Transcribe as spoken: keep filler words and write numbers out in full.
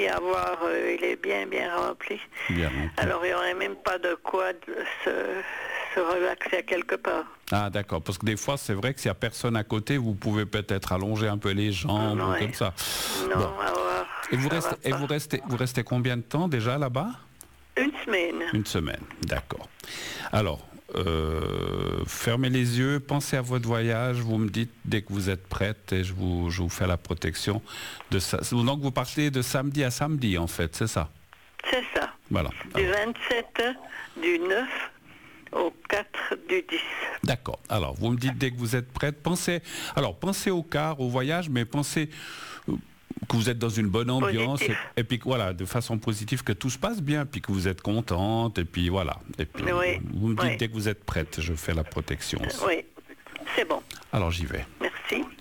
à voir, euh, il est bien, bien rempli. Bien rempli. Alors, il n'y aurait même pas de quoi de se, se relaxer à quelque part. Ah d'accord, parce que des fois c'est vrai que s'il n'y a personne à côté, vous pouvez peut-être allonger un peu les jambes ou Ouais. comme ça. Non, Bon. alors, Et vous ça restez, va et pas. vous restez, vous restez combien de temps déjà là-bas? Une semaine. Une semaine, d'accord. Alors, euh, fermez les yeux, pensez à votre voyage, vous me dites dès que vous êtes prête et je vous, je vous fais la protection de ça. Donc vous partez de samedi à samedi en fait, c'est ça? C'est ça. Voilà. Du Alors, vingt-sept, du neuf au quatre du dix. d'accord. Alors, vous me dites dès que vous êtes prête, pensez, alors pensez au car, au voyage, mais pensez euh, que vous êtes dans une bonne ambiance et, et puis que, voilà, de façon positive, que tout se passe bien, puis que vous êtes contente et puis voilà. Et puis Oui, vous me dites oui. dès que vous êtes prête, je fais la protection aussi. Oui, c'est bon. Alors j'y vais. Merci.